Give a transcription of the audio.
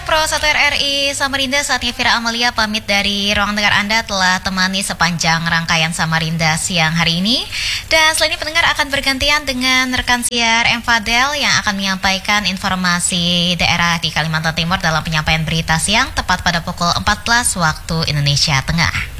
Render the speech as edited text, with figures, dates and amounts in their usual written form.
Pro 1 RRI Samarinda, saatnya Vira Amalia pamit dari ruang dengar Anda telah temani sepanjang rangkaian Samarinda siang hari ini. Dan selain ini pendengar akan bergantian dengan rekan siar M. Fadel yang akan menyampaikan informasi daerah di Kalimantan Timur dalam penyampaian berita siang tepat pada pukul 14 waktu Indonesia Tengah.